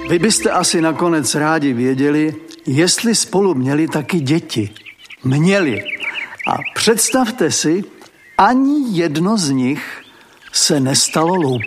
Vy byste asi nakonec rádi věděli, jestli spolu měli taky děti. Měli. A představte si, ani jedno z nich se nestalo loupem.